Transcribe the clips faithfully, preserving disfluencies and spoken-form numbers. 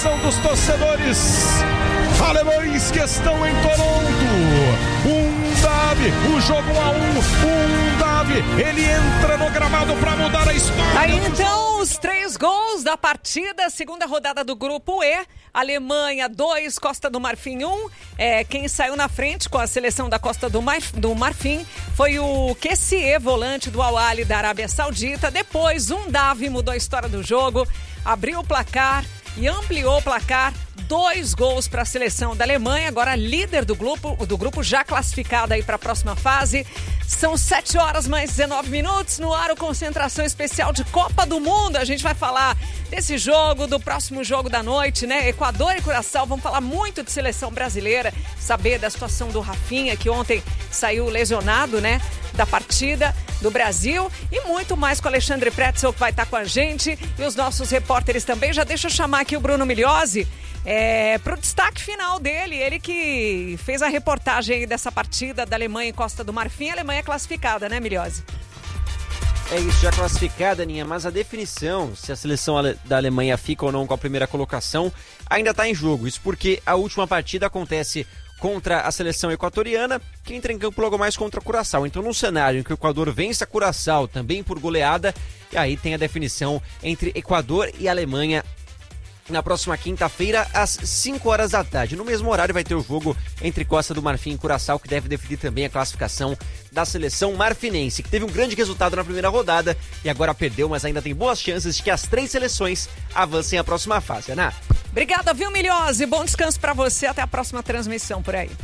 coração dos torcedores alemães que estão em Toronto. Um Davi, o jogo um a um, um Davi, ele entra no gramado para mudar a história. Aí então os três gols da partida, segunda rodada do grupo E, Alemanha dois, Costa do Marfim um, é, quem saiu na frente com a seleção da Costa do, Mar, do Marfim foi o Kessie, volante do Al Ahly da Arábia Saudita. Depois um Davi mudou a história do jogo, abriu o placar e ampliou o placar, dois gols para a seleção da Alemanha, agora líder do grupo, do grupo já classificada aí para a próxima fase. São sete horas mais dezenove minutos, no ar o Concentração Especial de Copa do Mundo. A gente vai falar desse jogo, do próximo jogo da noite, né? Equador e Curaçao, vamos falar muito de seleção brasileira, saber da situação do Rafinha, que ontem saiu lesionado, né? Da partida do Brasil e muito mais com o Alexandre Pretzel, que vai estar com a gente, e os nossos repórteres também. Já deixa eu chamar aqui o Bruno Migliozzi é, para o destaque final dele, ele que fez a reportagem dessa partida da Alemanha e Costa do Marfim. A Alemanha é classificada, né, Migliozzi? É isso, já classificada, Aninha, mas a definição, se a seleção da Alemanha fica ou não com a primeira colocação, ainda está em jogo. Isso porque a última partida acontece contra a seleção equatoriana, que entra em campo logo mais contra a Curaçao. Então, num cenário em que o Equador vence a Curaçao também por goleada, e aí tem a definição entre Equador e Alemanha na próxima quinta-feira, às cinco horas da tarde. No mesmo horário vai ter o jogo entre Costa do Marfim e Curaçao, que deve definir também a classificação da seleção marfinense, que teve um grande resultado na primeira rodada e agora perdeu, mas ainda tem boas chances de que as três seleções avancem à próxima fase, Ana. Obrigada, viu, Migliozzi? Bom descanso pra você, até a próxima transmissão por aí.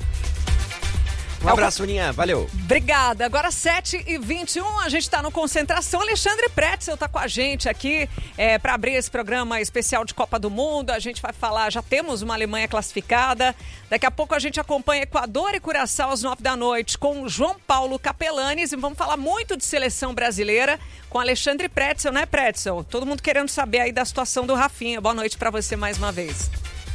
Um abraço, Aninha. Valeu. Obrigada. Agora sete e vinte e um, a gente está no Concentração. Alexandre Pretzel está com a gente aqui é, para abrir esse programa especial de Copa do Mundo. A gente vai falar, já temos uma Alemanha classificada. Daqui a pouco a gente acompanha Equador e Curaçao às nove da noite com o João Paulo Capelanes. E vamos falar muito de seleção brasileira com Alexandre Pretzel, né, Pretzel? Todo mundo querendo saber aí da situação do Rafinha. Boa noite para você mais uma vez.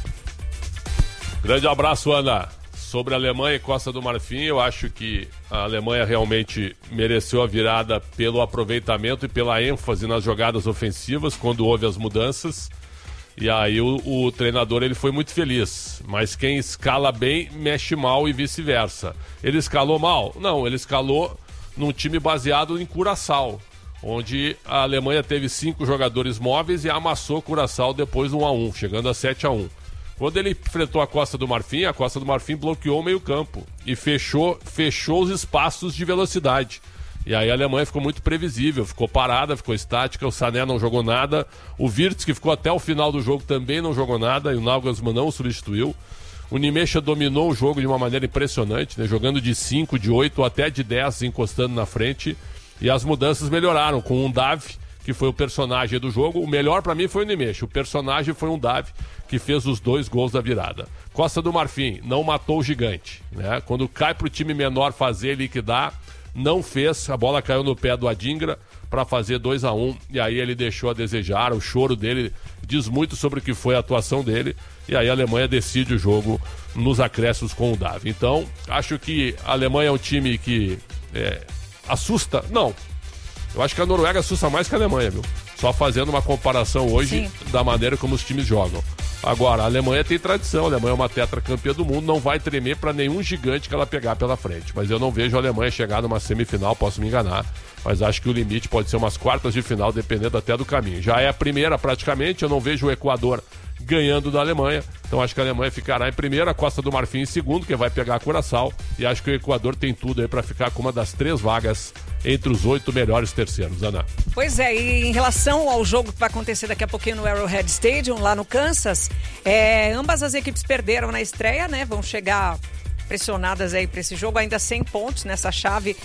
Grande abraço, Ana. Sobre a Alemanha e Costa do Marfim, eu acho que a Alemanha realmente mereceu a virada pelo aproveitamento e pela ênfase nas jogadas ofensivas, quando houve as mudanças. E aí o, o treinador ele foi muito feliz. Mas quem escala bem, mexe mal e vice-versa. Ele escalou mal? Não, ele escalou num time baseado em Curaçao, onde a Alemanha teve cinco jogadores móveis e amassou Curaçao depois do um a um, chegando a sete a um. Quando ele enfrentou a Costa do Marfim, a Costa do Marfim bloqueou o meio-campo e fechou, fechou os espaços de velocidade. E aí a Alemanha ficou muito previsível, ficou parada, ficou estática, o Sané não jogou nada, o Wirtz, que ficou até o final do jogo, também não jogou nada, e o Nagelsmann não o substituiu. O Nimecha dominou o jogo de uma maneira impressionante, né? Jogando de cinco, de oito ou até de dez, encostando na frente. E as mudanças melhoraram, com um Davi, que foi o personagem do jogo. O melhor pra mim foi o Nimecha, o personagem foi um Davi, que fez os dois gols da virada. Costa do Marfim não matou o gigante, né? Quando cai pro time menor fazer, liquidar, não fez, a bola caiu no pé do Adingra para fazer dois a um, e aí ele deixou a desejar. O choro dele diz muito sobre o que foi a atuação dele, e aí a Alemanha decide o jogo nos acréscimos com o Davi. Então, acho que a Alemanha é um time que é, assusta, não, eu acho que a Noruega assusta mais que a Alemanha, viu? Só fazendo uma comparação hoje. Sim. Da maneira como os times jogam. Agora, a Alemanha tem tradição, a Alemanha é uma tetracampeã do mundo, não vai tremer para nenhum gigante que ela pegar pela frente. Mas eu não vejo a Alemanha chegar numa semifinal, posso me enganar, mas acho que o limite pode ser umas quartas de final, dependendo até do caminho. Já é a primeira praticamente, eu não vejo o Equador ganhando da Alemanha, então acho que a Alemanha ficará em primeiro, a Costa do Marfim em segundo, que vai pegar a Curaçao, e acho que o Equador tem tudo aí para ficar com uma das três vagas entre os oito melhores terceiros, Ana. Pois é, e em relação ao jogo que vai acontecer daqui a pouquinho no Arrowhead Stadium, lá no Kansas, é, ambas as equipes perderam na estreia, né? Vão chegar pressionadas aí para esse jogo, ainda sem pontos nessa chave.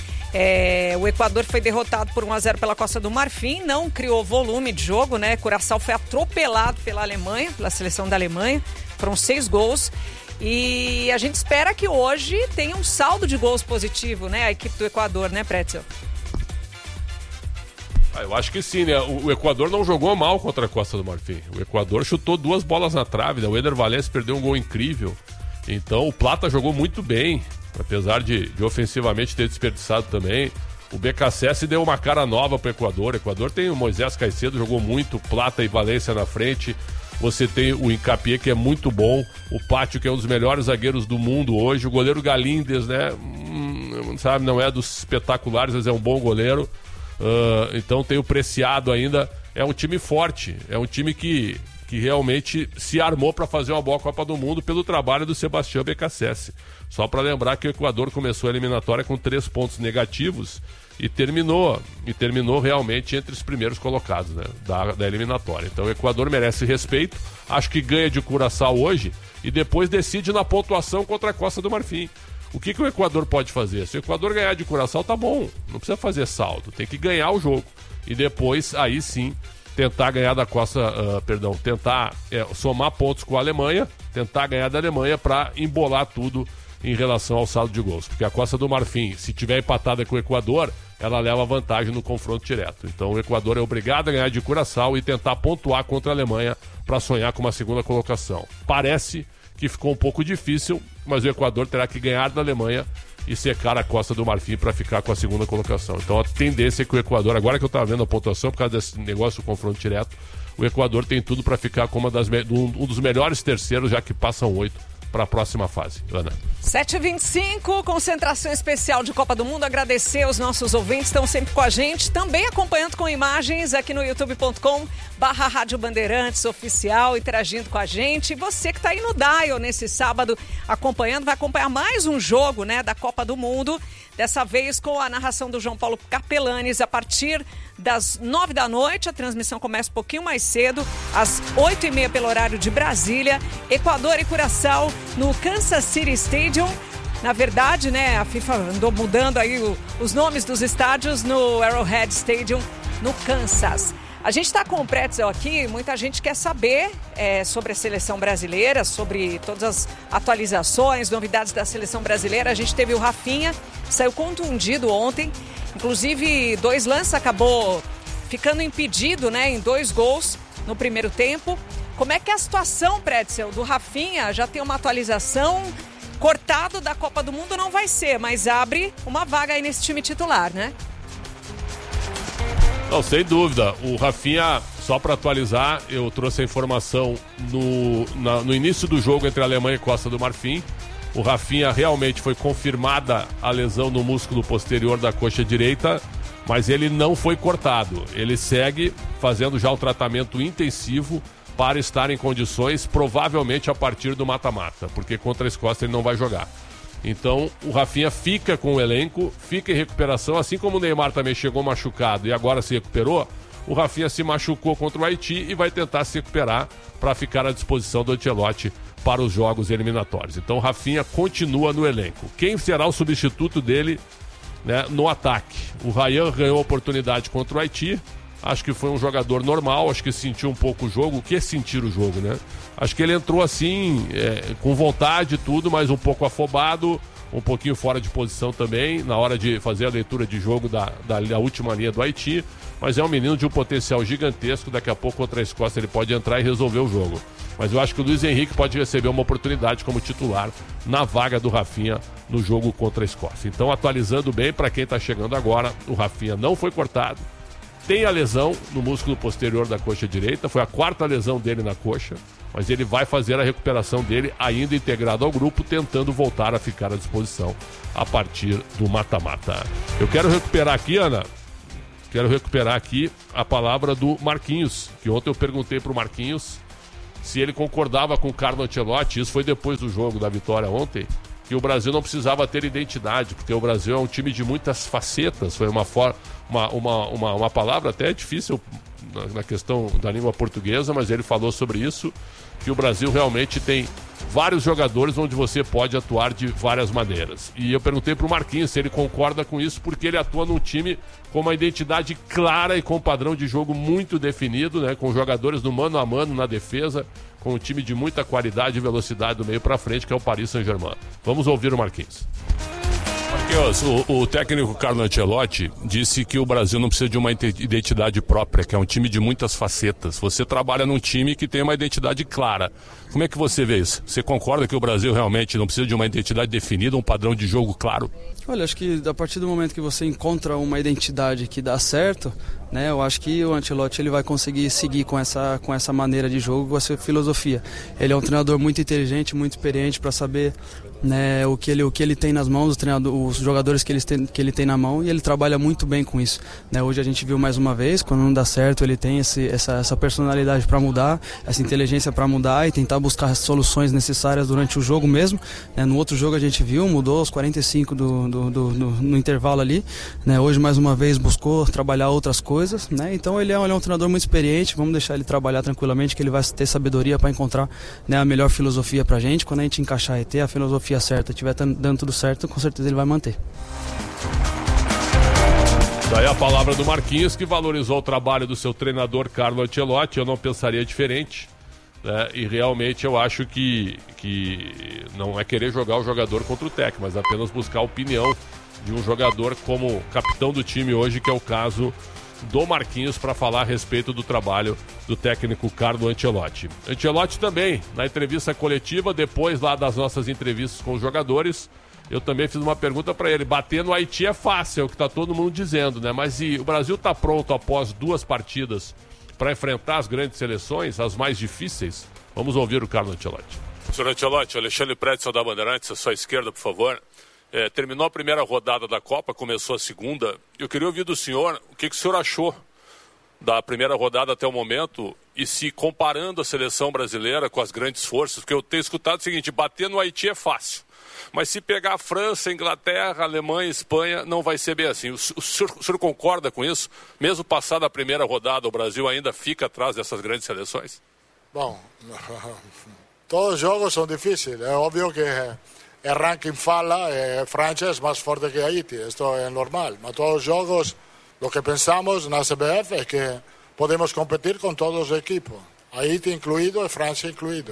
É, o Equador foi derrotado por um a zero pela Costa do Marfim, não criou volume de jogo, né? Curaçao foi atropelado pela Alemanha, pela seleção da Alemanha, foram seis gols. E a gente espera que hoje tenha um saldo de gols positivo, né? A equipe do Equador, né, Pretzel? Ah, eu acho que sim, né? O, o Equador não jogou mal contra a Costa do Marfim. O Equador chutou duas bolas na trave, né? O Éder Valencia perdeu um gol incrível. Então o Plata jogou muito bem, apesar de, de ofensivamente ter desperdiçado também. O B K C S deu uma cara nova para o Equador. O Equador tem o Moisés Caicedo, jogou muito, Plata e Valência na frente. você tem o Hincapié, que é muito bom, o Pátio, que é um dos melhores zagueiros do mundo hoje, o goleiro Galíndez, né, hum, sabe, não é dos espetaculares, mas é um bom goleiro. Uh, então tem o Preciado ainda, é um time forte, é um time que, que realmente se armou para fazer uma boa Copa do Mundo pelo trabalho do Sebastião Becassese. Só para lembrar que o Equador começou a eliminatória com três pontos negativos e terminou, e terminou realmente entre os primeiros colocados, né, da, da eliminatória. Então o Equador merece respeito, acho que ganha de Curaçao hoje e depois decide na pontuação contra a Costa do Marfim. O que, que o Equador pode fazer? Se o Equador ganhar de Curaçao, tá bom, não precisa fazer saldo, tem que ganhar o jogo e depois, aí sim, tentar ganhar da Costa, uh, perdão, tentar é, somar pontos com a Alemanha, tentar ganhar da Alemanha para embolar tudo em relação ao saldo de gols, porque a Costa do Marfim, se tiver empatada com o Equador, ela leva vantagem no confronto direto. Então o Equador é obrigado a ganhar de Curaçao e tentar pontuar contra a Alemanha para sonhar com uma segunda colocação. Parece que ficou um pouco difícil, mas o Equador terá que ganhar da Alemanha e secar a Costa do Marfim para ficar com a segunda colocação. Então a tendência é que o Equador, agora que eu estava vendo a pontuação por causa desse negócio do confronto direto, o Equador tem tudo para ficar com uma das, um, um dos melhores terceiros, já que passam oito para a próxima fase. Ana. sete e vinte e cinco, concentração especial de Copa do Mundo. Agradecer aos nossos ouvintes, estão sempre com a gente, também acompanhando com imagens aqui no youtube ponto com barra Rádio Bandeirantes Oficial, interagindo com a gente. E você que está aí no Dial nesse sábado acompanhando, vai acompanhar mais um jogo, né, da Copa do Mundo, dessa vez com a narração do João Paulo Capelanes a partir das nove da noite. A transmissão começa um pouquinho mais cedo, às oito e meia pelo horário de Brasília. Equador e Curaçao no Kansas City Stadium. Na verdade, né, a FIFA andou mudando aí o, os nomes dos estádios no Arrowhead Stadium, no Kansas. A gente está com o Pretzel aqui, muita gente quer saber é, sobre a seleção brasileira, sobre todas as atualizações, novidades da seleção brasileira. A gente teve o Rafinha, saiu contundido ontem, inclusive dois lances, acabou ficando impedido, né, em dois gols no primeiro tempo. Como é que é a situação, Pretzel, do Rafinha? Já tem uma atualização? Cortado da Copa do Mundo não vai ser, mas abre uma vaga aí nesse time titular, né? Não, sem dúvida. O Rafinha, só para atualizar, eu trouxe a informação no, na, no início do jogo entre a Alemanha e Costa do Marfim. O Rafinha realmente foi confirmada a lesão no músculo posterior da coxa direita, mas ele não foi cortado. Ele segue fazendo já o tratamento intensivo para estar em condições, provavelmente a partir do mata-mata, porque contra a Escócia ele não vai jogar. Então o Rafinha fica com o elenco, fica em recuperação, assim como o Neymar também chegou machucado e agora se recuperou. O Rafinha se machucou contra o Haiti e vai tentar se recuperar para ficar à disposição do Ancelotti para os jogos eliminatórios. Então o Rafinha continua no elenco. Quem será o substituto dele, né, no ataque? O Ryan ganhou a oportunidade contra o Haiti. Acho que foi um jogador normal, acho que sentiu um pouco o jogo. O que é sentir o jogo, né? Acho que ele entrou assim, é, com vontade e tudo, mas um pouco afobado, um pouquinho fora de posição também, na hora de fazer a leitura de jogo da, da, da última linha do Haiti. Mas é um menino de um potencial gigantesco, daqui a pouco contra a Escócia ele pode entrar e resolver o jogo. Mas eu acho que o Luiz Henrique pode receber uma oportunidade como titular na vaga do Rafinha no jogo contra a Escócia. Então, atualizando bem, para quem está chegando agora, o Rafinha não foi cortado. Tem a lesão no músculo posterior da coxa direita, foi a quarta lesão dele na coxa, mas ele vai fazer a recuperação dele ainda integrado ao grupo, tentando voltar a ficar à disposição a partir do mata-mata. Eu quero recuperar aqui, Ana, quero recuperar aqui a palavra do Marquinhos, que ontem eu perguntei para o Marquinhos se ele concordava com o Carlo Ancelotti, isso foi depois do jogo da vitória ontem, que o Brasil não precisava ter identidade, porque o Brasil é um time de muitas facetas, foi uma, for... uma, uma, uma, uma palavra até difícil na, na questão da língua portuguesa, mas ele falou sobre isso, que o Brasil realmente tem vários jogadores onde você pode atuar de várias maneiras. E eu perguntei para o Marquinhos se ele concorda com isso, porque ele atua num time com uma identidade clara e com um padrão de jogo muito definido, né, com jogadores no mano a mano na defesa, com um time de muita qualidade e velocidade do meio para frente, que é o Paris Saint-Germain. Vamos ouvir o Marquinhos. Marquinhos, o, o técnico Carlo Ancelotti disse que o Brasil não precisa de uma identidade própria, que é um time de muitas facetas. Você trabalha num time que tem uma identidade clara. Como é que você vê isso? Você concorda que o Brasil realmente não precisa de uma identidade definida, um padrão de jogo claro? Olha, acho que a partir do momento que você encontra uma identidade que dá certo, né? Eu acho que o Ancelotti ele vai conseguir seguir com essa, com essa maneira de jogo, com essa filosofia. Ele é um treinador muito inteligente, muito experiente para saber, né, o, que ele, o que ele tem nas mãos, o treinador, os jogadores que ele, tem, que ele tem na mão, e ele trabalha muito bem com isso, né? Hoje a gente viu mais uma vez, quando não dá certo, ele tem esse, essa, essa personalidade para mudar, essa inteligência para mudar e tentar buscar as soluções necessárias durante o jogo mesmo, né? No outro jogo a gente viu, mudou aos quarenta e cinco do, do, do, do, no intervalo ali, né? Hoje mais uma vez buscou trabalhar outras coisas, né? Então ele é, ele é um treinador muito experiente, vamos deixar ele trabalhar tranquilamente, que ele vai ter sabedoria para encontrar, né, a melhor filosofia pra gente. Quando a gente encaixar e ter a filosofia certa, estiver dando tudo certo, com certeza ele vai manter. Daí a palavra do Marquinhos, que valorizou o trabalho do seu treinador Carlo Ancelotti. Eu não pensaria diferente, né? E realmente eu acho que, que não é querer jogar o jogador contra o técnico, mas apenas buscar a opinião de um jogador como capitão do time hoje, que é o caso do Marquinhos, para falar a respeito do trabalho do técnico Carlo Ancelotti. Ancelotti também, na entrevista coletiva, depois lá das nossas entrevistas com os jogadores, eu também fiz uma pergunta para ele. Bater no Haiti é fácil, é o que está todo mundo dizendo, né? Mas e o Brasil está pronto após duas partidas para enfrentar as grandes seleções, as mais difíceis? Vamos ouvir o Carlo Ancelotti. Senhor Ancelotti, Alexandre Pretzel da Bandeirantes, a sua esquerda, por favor. É, terminou a primeira rodada da Copa, começou a segunda. Eu queria ouvir do senhor o que, que o senhor achou da primeira rodada até o momento, e se comparando a seleção brasileira com as grandes forças, porque eu tenho escutado o seguinte: bater no Haiti é fácil, mas se pegar a França, a Inglaterra, a Alemanha, a Espanha, não vai ser bem assim. O, o, senhor, o senhor concorda com isso? Mesmo passada a primeira rodada, o Brasil ainda fica atrás dessas grandes seleções? Bom, todos os jogos são difíceis. É óbvio que el ranking fala, eh, Francia es más fuerte que Haití, esto es normal. Mas todos los jogos, lo que pensamos na C B F es que podemos competir con todos los equipos, Haití incluído y Francia incluído.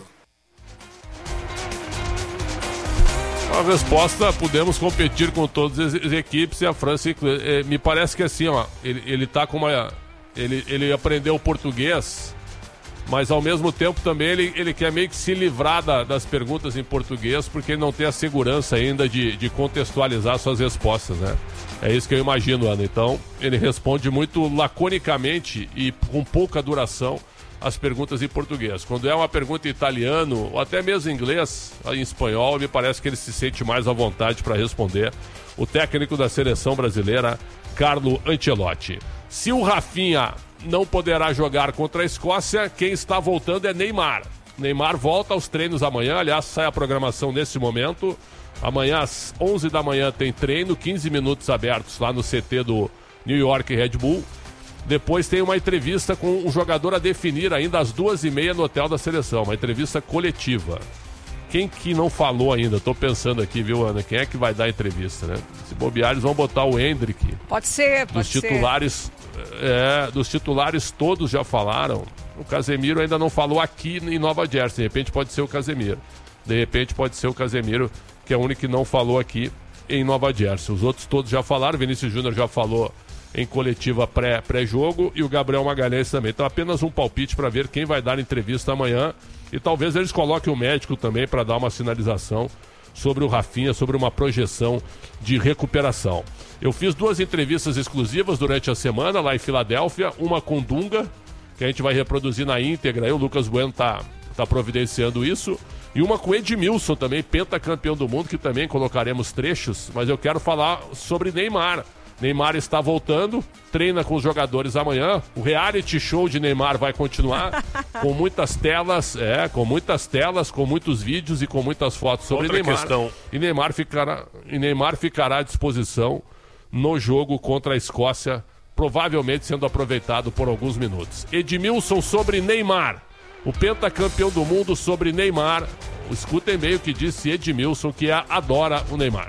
A resposta: podemos competir com todas as equipes e a França incluída. É, me parece que assim, ó, ele, ele tá com uma... Ele, ele aprendeu português, mas ao mesmo tempo também ele, ele quer meio que se livrar da, das perguntas em português, porque ele não tem a segurança ainda de, de contextualizar suas respostas, né? É isso que eu imagino, Ana. Então, ele responde muito laconicamente e com pouca duração as perguntas em português. Quando é uma pergunta em italiano, ou até mesmo em inglês, em espanhol, me parece que ele se sente mais à vontade para responder. O técnico da seleção brasileira, Carlo Ancelotti. Se o Rafinha não poderá jogar contra a Escócia, quem está voltando é Neymar. Neymar volta aos treinos amanhã, aliás, sai a programação nesse momento. Amanhã às onze da manhã tem treino, quinze minutos abertos lá no C T do New York Red Bull. Depois tem uma entrevista com um jogador a definir ainda às duas e meia no hotel da seleção, uma entrevista coletiva. Quem que não falou ainda? Tô pensando aqui, viu, Ana? Quem é que vai dar a entrevista, né? Se bobear, eles vão botar o Hendrick. Pode ser, pode dos titulares, ser. É, dos titulares todos já falaram. O Casemiro ainda não falou aqui em Nova Jersey. De repente pode ser o Casemiro. De repente pode ser o Casemiro, que é o único que não falou aqui em Nova Jersey. Os outros todos já falaram. Vinícius Júnior já falou em coletiva pré, pré-jogo, e o Gabriel Magalhães também. Então apenas um palpite para ver quem vai dar entrevista amanhã, e talvez eles coloquem o médico também para dar uma sinalização sobre o Rafinha, sobre uma projeção de recuperação. Eu fiz duas entrevistas exclusivas durante a semana lá em Filadélfia, uma com Dunga, que a gente vai reproduzir na íntegra, aí o Lucas Bueno tá, tá providenciando isso, e uma com Edmilson também, pentacampeão do mundo, que também colocaremos trechos, mas eu quero falar sobre Neymar. Neymar está voltando, treina com os jogadores amanhã. O reality show de Neymar vai continuar com muitas telas, é, com muitas telas, com muitos vídeos e com muitas fotos sobre Outra Neymar. Questão. E Neymar ficará, e Neymar ficará à disposição no jogo contra a Escócia, provavelmente sendo aproveitado por alguns minutos. Edmilson sobre Neymar, o pentacampeão do mundo sobre Neymar. Escutem bem o que disse Edmilson, que adora o Neymar.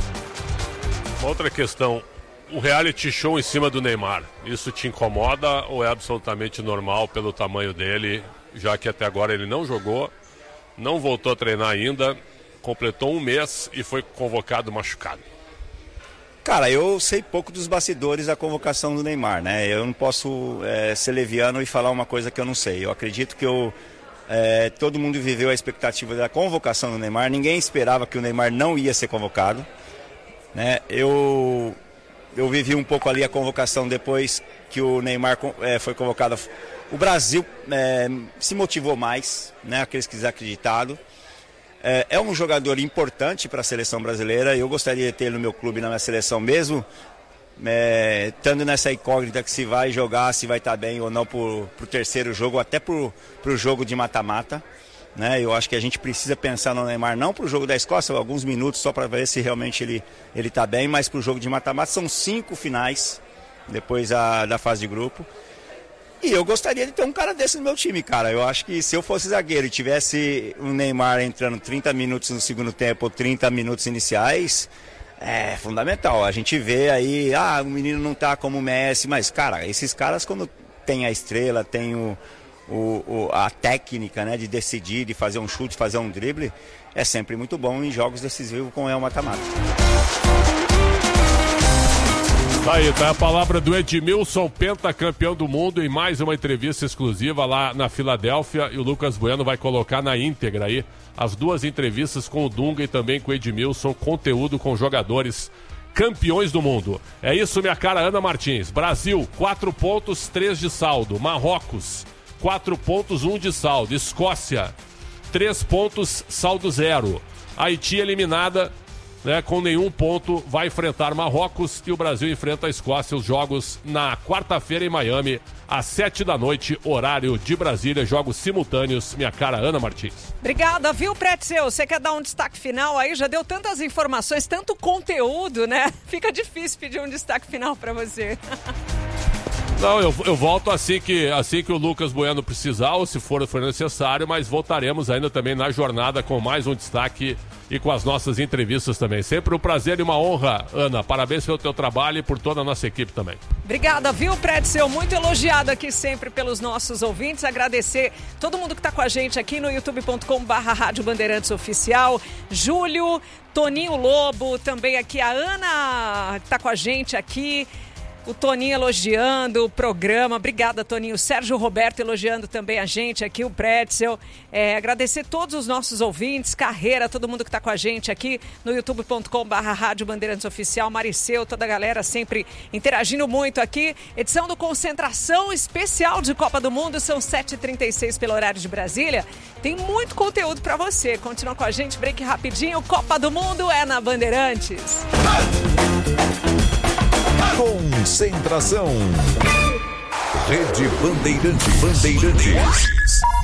Uma outra questão. O reality show em cima do Neymar, isso te incomoda ou é absolutamente normal pelo tamanho dele, já que até agora ele não jogou, não voltou a treinar ainda, completou um mês e foi convocado machucado? Cara, eu sei pouco dos bastidores da convocação do Neymar, né? Eu não posso é, ser leviano e falar uma coisa que eu não sei. Eu acredito que eu, é, todo mundo viveu a expectativa da convocação do Neymar, ninguém esperava que o Neymar não ia ser convocado, né? Eu... eu vivi um pouco ali a convocação depois que o Neymar é, foi convocado. O Brasil é, se motivou mais, né, aqueles que desacreditaram. É, é um jogador importante para a seleção brasileira. Eu gostaria de ter ele no meu clube, na minha seleção mesmo, é, estando nessa incógnita que se vai jogar, se vai estar bem ou não para o terceiro jogo, ou até para o jogo de mata-mata. Né? Eu acho que a gente precisa pensar no Neymar, não para o jogo da Escócia, alguns minutos só para ver se realmente ele ele está bem, mas para o jogo de mata-mata. São cinco finais depois a, da fase de grupo. E eu gostaria de ter um cara desse no meu time, cara. Eu acho que se eu fosse zagueiro e tivesse um Neymar entrando trinta minutos no segundo tempo ou trinta minutos iniciais, é fundamental. A gente vê aí, ah, o menino não tá como o Messi, mas, cara, esses caras quando tem a estrela, tem o, o, o, a técnica, né, de decidir, de fazer um chute, fazer um drible, é sempre muito bom em jogos decisivos como é o mata-mata. Tá aí, tá a palavra do Edmilson, pentacampeão do mundo, em mais uma entrevista exclusiva lá na Filadélfia, e o Lucas Bueno vai colocar na íntegra aí as duas entrevistas com o Dunga e também com o Edmilson, conteúdo com jogadores campeões do mundo. É isso, minha cara Ana Martins. Brasil, quatro pontos, três de saldo. Marrocos, quatro pontos, um de saldo. Escócia, três pontos, saldo zero. Haiti eliminada, né, com nenhum ponto, vai enfrentar Marrocos, e o Brasil enfrenta a Escócia. Os jogos na quarta-feira em Miami, às sete da noite, horário de Brasília, jogos simultâneos. Minha cara Ana Martins. Obrigada, viu, Pretzel? Você quer dar um destaque final aí? Já deu tantas informações, tanto conteúdo, né? Fica difícil pedir um destaque final para você. Não, eu, eu volto assim que, assim que o Lucas Bueno precisar, ou se for, for necessário, mas voltaremos ainda também na jornada com mais um destaque e com as nossas entrevistas também. Sempre um prazer e uma honra, Ana. Parabéns pelo teu trabalho e por toda a nossa equipe também. Obrigada, viu, Pretzel? Muito elogiado aqui sempre pelos nossos ouvintes. Agradecer todo mundo que está com a gente aqui no youtube ponto com barra Rádio Bandeirantes Oficial. Júlio, Toninho Lobo, também aqui a Ana está com a gente aqui. O Toninho elogiando o programa. Obrigada, Toninho. Sérgio Roberto elogiando também a gente aqui, o Pretzel. É, agradecer todos os nossos ouvintes, Carreira, todo mundo que está com a gente aqui no youtube ponto com barra Rádio Bandeirantes Oficial, Mariceu, toda a galera sempre interagindo muito aqui. Edição do Concentração Especial de Copa do Mundo, são sete e trinta e seis pelo horário de Brasília. Tem muito conteúdo para você. Continua com a gente, break rapidinho. Copa do Mundo é na Bandeirantes. Concentração. Rede Bandeirantes. Bandeirantes.